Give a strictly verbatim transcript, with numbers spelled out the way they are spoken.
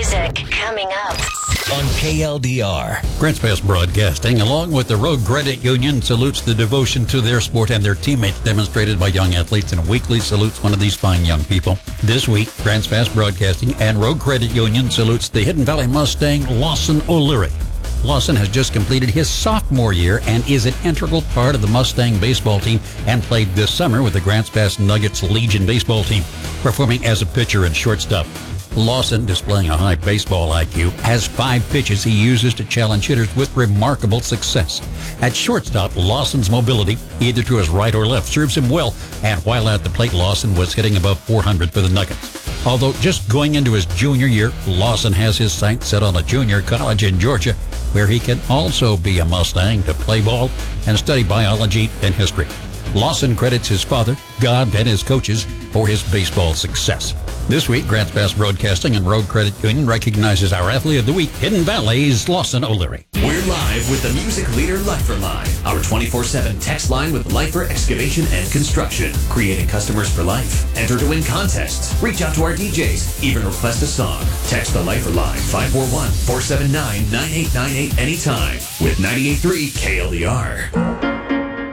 music coming up on K L D R. Grants Pass Broadcasting, along with the Road Credit Union, salutes the devotion to their sport and their teammates demonstrated by young athletes, and weekly salutes one of these fine young people. This week, Grants Pass Broadcasting and Road Credit Union salutes the Hidden Valley Mustang, Lawson O'Leary. Lawson has just completed his sophomore year and is an integral part of the Mustang baseball team and played this summer with the Grants Pass Nuggets Legion baseball team, performing as a pitcher and shortstop. Lawson, displaying a high baseball I Q, has five pitches he uses to challenge hitters with remarkable success. At shortstop, Lawson's mobility, either to his right or left, serves him well, and while at the plate, Lawson was hitting above four hundred for the Nuggets. Although just going into his junior year, Lawson has his sights set on a junior college in Georgia, where he can also be a Mustang to play ball and study biology and history. Lawson credits his father, God, and his coaches for his baseball success. This week, Grants Pass Broadcasting and Road Credit Union recognizes our Athlete of the Week, Hidden Valley's Lawson O'Leary. We're live with the music leader Lifer Line, our twenty-four seven text line with Lifer Excavation and Construction, creating customers for life. Enter to win contests. Reach out to our D Js. Even request a song. Text the Lifer Line five four one, four seven nine, nine eight nine eight anytime with ninety-eight point three K L D R.